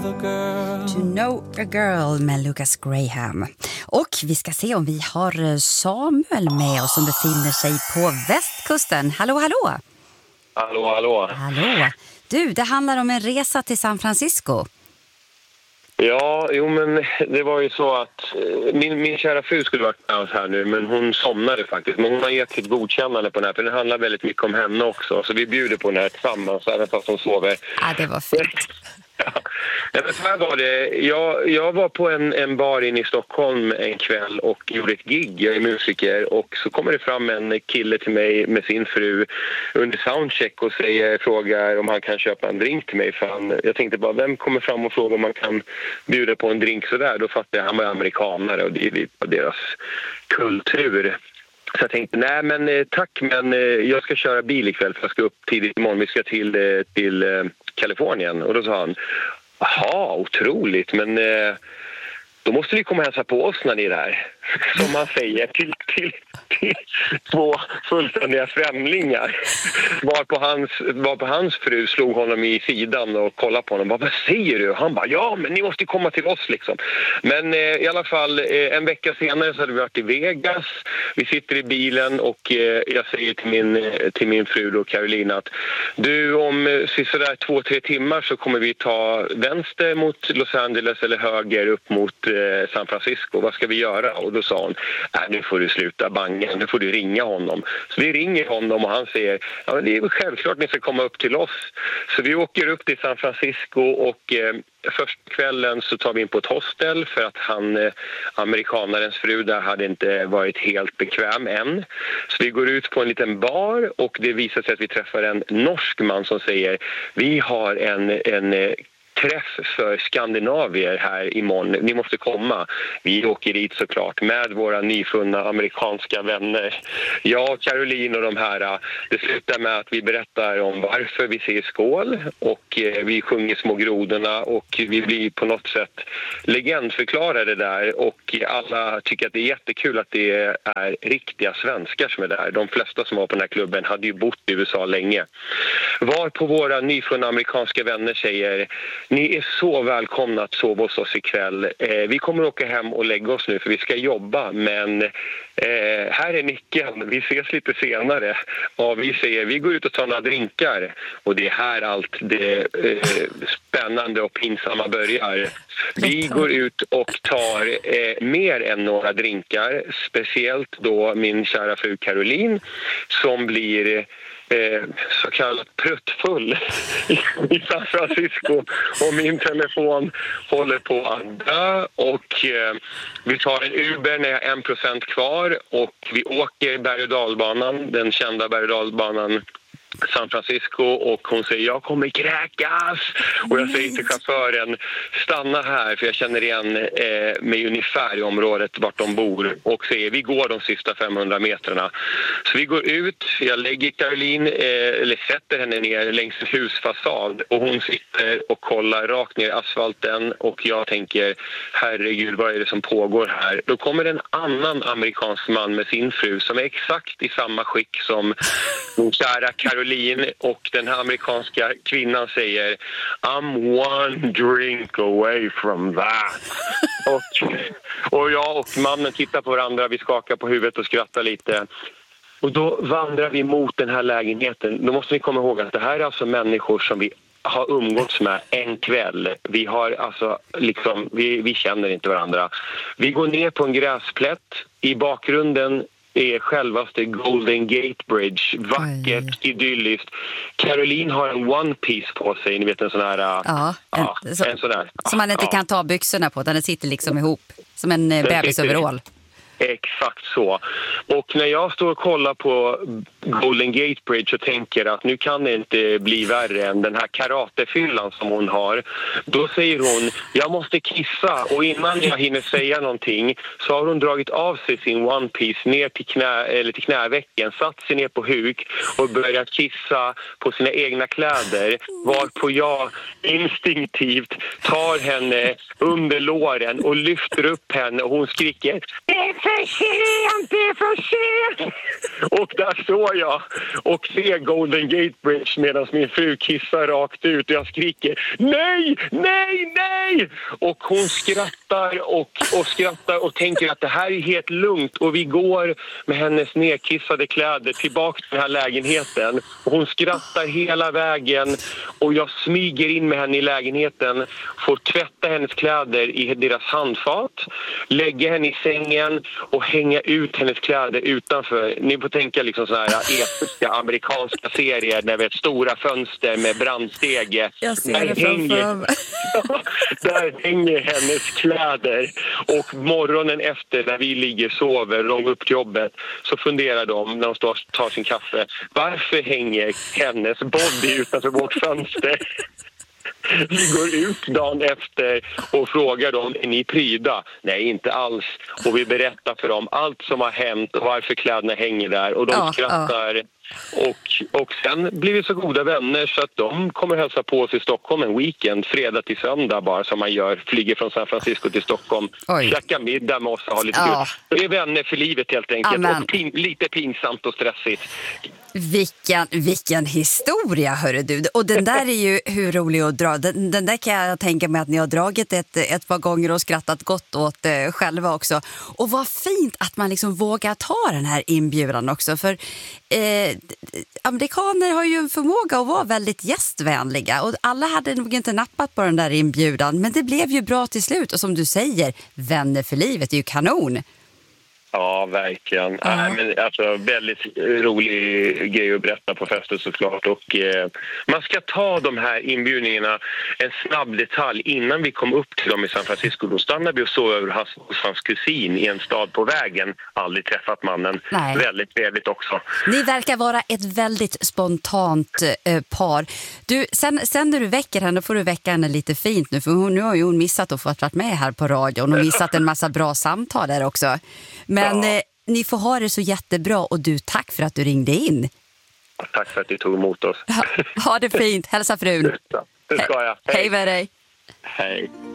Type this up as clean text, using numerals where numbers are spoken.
To know a girl med Lucas Graham. Och vi ska se om vi har Samuel med oss som befinner sig på västkusten. Hallå, hallå! Hallå, hallå. Hallå. Du, det handlar om en resa till San Francisco. Ja, jo men det var ju så att min kära fru skulle varit med oss här nu, men hon somnade faktiskt. Men hon har gett sitt godkännande på den här, för det handlar väldigt mycket om henne också. Så vi bjuder på den här tillsammans, även fast hon sover. Ja, det var fint. Ja, men så här var det. Jag var på en bar inne i Stockholm en kväll och gjorde ett gig. Jag är musiker och så kommer det fram en kille till mig med sin fru under soundcheck och frågar om han kan köpa en drink till mig. För jag tänkte bara, vem kommer fram och frågar om man kan bjuda på en drink sådär? Då fattade jag, han var amerikanare och det är lite av deras kultur. Så jag tänkte, nej men tack, men jag ska köra bil ikväll för jag ska upp tidigt imorgon. Vi ska till Kalifornien. Och då sa han, jaha, otroligt, men då måste ni komma och hälsa på oss när ni är där. Som man säger till två fullständiga främlingar. Var på hans fru slog honom i sidan och kollade på honom. Vad säger du? Han bara, ja men ni måste komma till oss liksom. Men i alla fall en vecka senare så hade vi varit i Vegas. Vi sitter i bilen och jag säger till min fru då, Carolina, att du, om sådär 2-3 timmar så kommer vi ta vänster mot Los Angeles eller höger upp mot San Francisco. Vad ska vi göra? Och då sa hon, nu får du sluta banga, nu får du ringa honom. Så vi ringer honom och han säger, ja men det är väl självklart ni ska komma upp till oss. Så vi åker upp till San Francisco och första kvällen så tar vi in på ett hostel för att amerikanarens fru där hade inte varit helt bekväm än. Så vi går ut på en liten bar och det visar sig att vi träffar en norsk man som säger, vi har en träff för skandinavier här imorgon. Ni måste komma. Vi åker dit såklart med våra nyfunna amerikanska vänner. Jag och Caroline och de här. Det slutar med att vi berättar om varför vi säger skål och vi sjunger små grodorna och vi blir på något sätt legendförklarade där och alla tycker att det är jättekul att det är riktiga svenskar som är där. De flesta som var på den här klubben hade ju bott i USA länge. Var på våra nyfunna amerikanska vänner säger, ni är så välkomna att sova hos oss ikväll. Vi kommer åka hem och lägga oss nu för vi ska jobba. Men här är nyckeln. Vi ses lite senare. Och vi säger, vi går ut och tar några drinkar. Och det är här allt det spännande och pinsamma börjar. Vi går ut och tar mer än några drinkar. Speciellt då min kära fru Caroline som blir så kallat pruttfull i San Francisco och min telefon håller på att dö och vi tar en Uber när jag har 1% kvar och vi åker berg- och dalbanan, den kända berg- och dalbanan San Francisco och hon säger jag kommer kräkas och jag säger till chauffören stanna här för jag känner igen mig ungefär i området vart de bor och säger vi går de sista 500 metrarna. Så vi går ut, jag lägger Caroline eller sätter henne ner längs en husfasad och hon sitter och kollar rakt ner i asfalten och jag tänker herregud vad är det som pågår här? Då kommer en annan amerikansk man med sin fru som är exakt i samma skick som min kära Caroline och den här amerikanska kvinnan säger I'm one drink away from that. och jag och mannen tittar på varandra, vi skakar på huvudet och skrattar lite. Och då vandrar vi mot den här lägenheten. Då måste ni komma ihåg att det här är alltså människor som vi har umgåtts med en kväll. Vi har alltså liksom, vi känner inte varandra. Vi går ner på en gräsplätt. I bakgrunden är självaste Golden Gate Bridge. Vackert, idylliskt. Caroline har en One Piece på sig. Ni vet en sån här... en sån där. Som man inte kan ta byxorna på. Den sitter liksom ihop. Som en bebisoverall. Exakt så. Och när jag står och kollar på Golden Gate Bridge och tänker att nu kan det inte bli värre än den här karatefyllan som hon har. Då säger hon, jag måste kissa. Och innan jag hinner säga någonting så har hon dragit av sig sin One Piece ner till knävecken, satt sig ner på huk och börjat kissa på sina egna kläder. Varpå jag instinktivt tar henne under låren och lyfter upp henne och hon skriker, det är för sent, det är för sent! Och där står jag och ser Golden Gate Bridge medan min fru kissar rakt ut och jag skriker nej, nej, nej! Och hon skrattar och skrattar och tänker att det här är helt lugnt och vi går med hennes nedkissade kläder tillbaka till den här lägenheten och hon skrattar hela vägen och jag smyger in med henne i lägenheten, får tvätta hennes kläder i deras handfat, lägga henne i sängen och hänga ut hennes kläder utanför. Ni får tänka liksom så här episka amerikanska serier där vi har stora fönster med brandstege. Jag ser det framför mig. Där hänger hennes kläder och morgonen efter när vi ligger och sover och de går upp till jobbet så funderar de när de står och tar sin kaffe, varför hänger hennes body utanför vårt fönster? Vi går ut dagen efter och frågar dem, är ni pryda? Nej, inte alls. Och vi berättar för dem allt som har hänt och varför kläderna hänger där. Och de skrattar. Och sen blir vi så goda vänner så att de kommer hälsa på oss i Stockholm en weekend, fredag till söndag bara som man gör, flyger från San Francisco till Stockholm, käka middag med oss och ha lite kul. Vi är vänner för livet helt enkelt. Amen. Och lite pinsamt och stressigt. Vilken historia, hörru du. Och den där är ju hur rolig att dra. Den där kan jag tänka mig att ni har dragit ett par gånger och skrattat gott åt själva också. Och vad fint att man liksom vågar ta den här inbjudan också. För amerikaner har ju en förmåga att vara väldigt gästvänliga. Och alla hade nog inte nappat på den där inbjudan. Men det blev ju bra till slut. Och som du säger, vänner för livet är ju kanon. Ja, verkligen. Nej, men alltså, väldigt rolig grej att berätta på festen såklart. Och man ska ta de här inbjudningarna en snabb detalj. Innan vi kom upp till dem i San Francisco, då stannade vi och sov över hos hans kusin i en stad på vägen. Aldrig träffat mannen. Nej. Väldigt trevligt också. Ni verkar vara ett väldigt spontant par. Du, sen när du väcker henne får du väcka henne lite fint nu. För nu har ju hon missat att få varit med här på radion och missat en massa bra samtal där också. Men ni får ha det så jättebra och du, tack för att du ringde in. Tack för att du tog emot oss. Ha det fint. Hälsa frun. Det ska jag. Hej med dig. Hej.